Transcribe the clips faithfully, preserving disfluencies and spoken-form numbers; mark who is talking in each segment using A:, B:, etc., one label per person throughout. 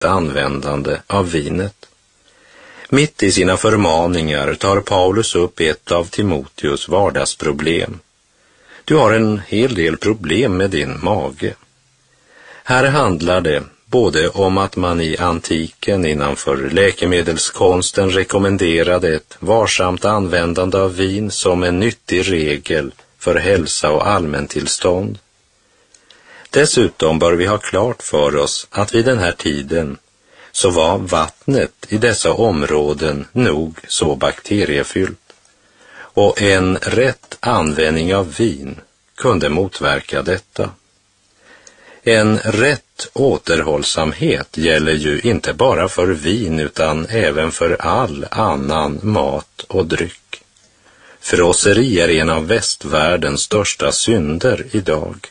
A: rätt användande av vinet. Mitt i sina förmaningar tar Paulus upp ett av Timoteus vardagsproblem. Du har en hel del problem med din mage. Här handlar det både om att man i antiken innanför läkemedelskonsten rekommenderade ett varsamt användande av vin som en nyttig regel för hälsa och allmäntillstånd. Dessutom bör vi ha klart för oss att vid den här tiden så var vattnet i dessa områden nog så bakteriefyllt, och en rätt användning av vin kunde motverka detta. En rätt återhållsamhet gäller ju inte bara för vin utan även för all annan mat och dryck. Frosseri är en av västvärldens största synder idag.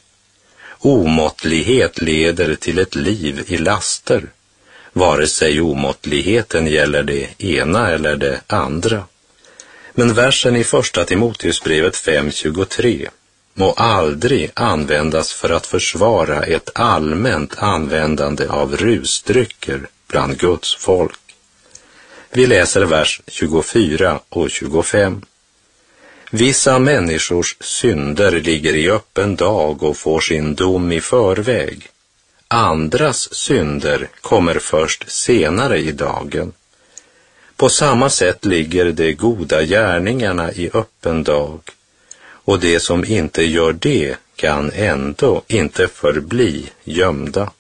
A: Omåttlighet leder till ett liv i laster, vare sig omåttligheten gäller det ena eller det andra. Men versen i första Timoteusbrevet fem tjugotre må aldrig användas för att försvara ett allmänt användande av rusdrycker bland Guds folk. Vi läser vers tjugofyra och tjugofem. Vissa människors synder ligger i öppen dag och får sin dom i förväg. Andras synder kommer först senare i dagen. På samma sätt ligger de goda gärningarna i öppen dag, och det som inte gör det kan ändå inte förbli gömda.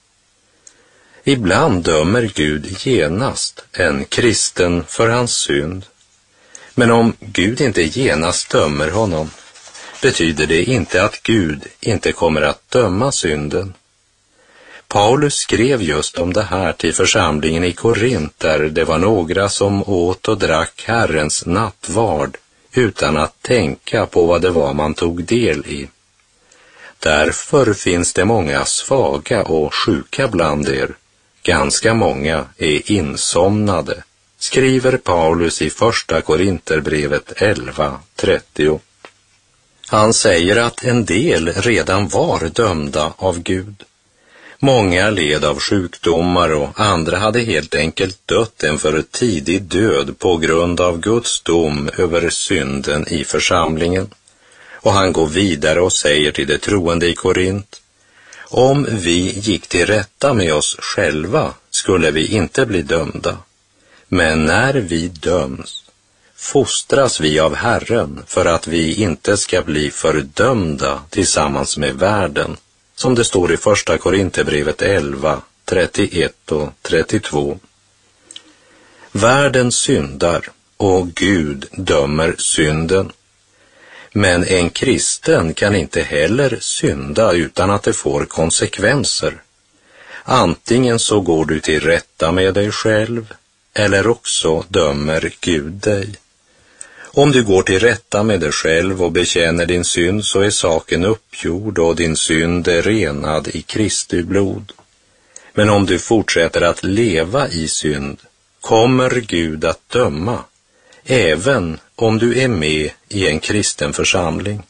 A: Ibland dömer Gud genast en kristen för hans synd. Men om Gud inte genast dömer honom, betyder det inte att Gud inte kommer att döma synden. Paulus skrev just om det här till församlingen i Korint, där det var några som åt och drack Herrens nattvard utan att tänka på vad det var man tog del i. Därför finns det många svaga och sjuka bland er. Ganska många är insomnade, skriver Paulus i första Korinterbrevet elva trettio. Han säger att en del redan var dömda av Gud. Många led av sjukdomar och andra hade helt enkelt dött en för tidig död på grund av Guds dom över synden i församlingen. Och han går vidare och säger till de troende i Korint: om vi gick till rätta med oss själva skulle vi inte bli dömda. Men när vi döms fostras vi av Herren för att vi inte ska bli fördömda tillsammans med världen, som det står i första Korinterbrevet elva trettioett och trettiotvå. Världen syndar och Gud dömer synden. Men en kristen kan inte heller synda utan att det får konsekvenser. Antingen så går du till rätta med dig själv, eller också dömer Gud dig. Om du går till rätta med dig själv och bekänner din synd, så är saken uppgjord och din synd är renad i Kristi blod. Men om du fortsätter att leva i synd, kommer Gud att döma, även om du är med i en kristen församling.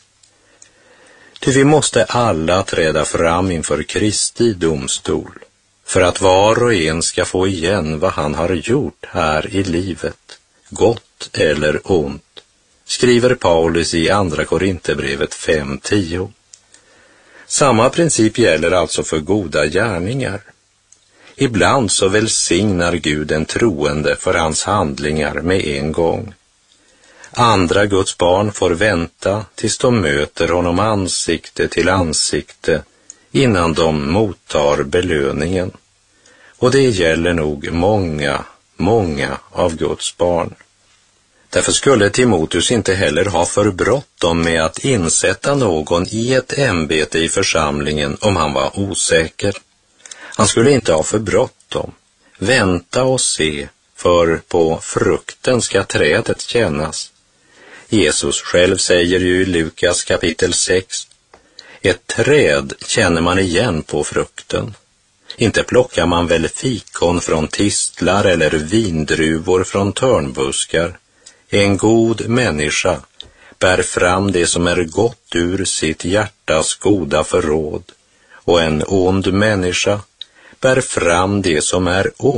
A: Ty vi måste alla träda fram inför Kristi domstol, för att var och en ska få igen vad han har gjort här i livet, gott eller ont, skriver Paulus i andra Korinterbrevet fem tio. Samma princip gäller alltså för goda gärningar. Ibland så välsignar Gud en troende för hans handlingar med en gång. Andra Guds barn får vänta tills de möter honom ansikte till ansikte innan de mottar belöningen. Och det gäller nog många, många av Guds barn. Därför skulle Timoteus inte heller ha för bråttom med att insätta någon i ett ämbete i församlingen om han var osäker. Han skulle inte ha för bråttom. Vänta och se, för på frukten ska trädet kännas. Jesus själv säger ju i Lukas kapitel sex: ett träd känner man igen på frukten. Inte plockar man väl fikon från tistlar eller vindruvor från törnbuskar. En god människa bär fram det som är gott ur sitt hjärtas goda förråd, och en ond människa bär fram det som är ont.